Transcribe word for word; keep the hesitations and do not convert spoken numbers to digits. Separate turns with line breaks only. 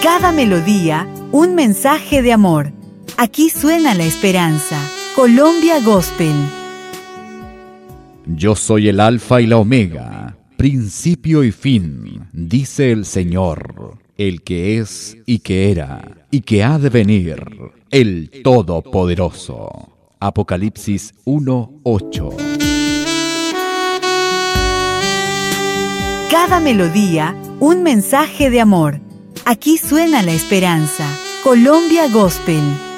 Cada melodía, un mensaje de amor. Aquí suena la esperanza. Colombia Gospel.
Yo soy el Alfa y la Omega, principio y fin, dice el Señor, el que es y que era y que ha de venir, el Todopoderoso. Apocalipsis uno ocho.
Cada melodía, un mensaje de amor. Aquí suena la esperanza. Colombia Gospel.